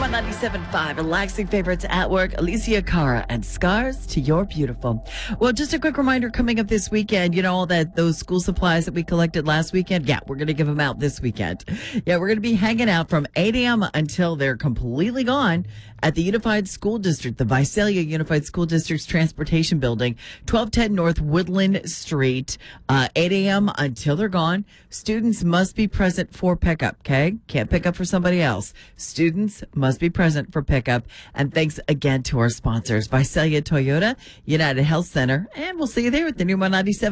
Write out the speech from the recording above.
one 97.5, relaxing favorites at work. Alicia Cara and Scars to Your Beautiful. Well, just a quick reminder coming up this weekend, you know, all those school supplies that we collected last weekend. Yeah, we're going to give them out this weekend. Yeah, we're going to be hanging out from 8 a.m. until they're completely gone at the Unified School District, the Visalia Unified School District's Transportation Building, 1210 North Woodland Street, 8 a.m. until they're gone. Students must be present for pickup, okay? Can't pick up for somebody else. Students must be present for pickup. And thanks again to our sponsors, Visalia Toyota, United Health Center, and we'll see you there at the new 197.